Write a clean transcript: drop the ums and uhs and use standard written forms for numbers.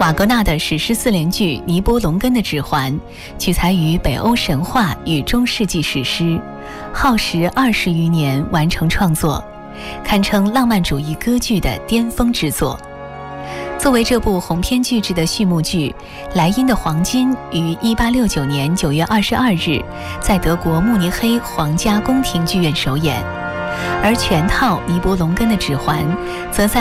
瓦格纳的史诗4连剧《尼波龙根的指环》取材于北欧神话与中世纪史诗，耗时20余年完成创作，堪称浪漫主义歌剧的巅峰之作。作为这部鸿篇巨制的序幕剧，《莱茵的黄金》于1869年9月22日在德国慕尼黑皇家宫廷剧院首演，而全套《尼伯龙根的指环》则在